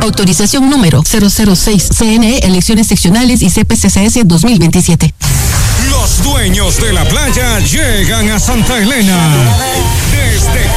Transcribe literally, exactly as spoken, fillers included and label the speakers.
Speaker 1: Autorización número cero cero seis, C N E, elecciones seccionales y C P C C S dos mil veintisiete.
Speaker 2: Los dueños de la playa llegan a Santa Elena. Desde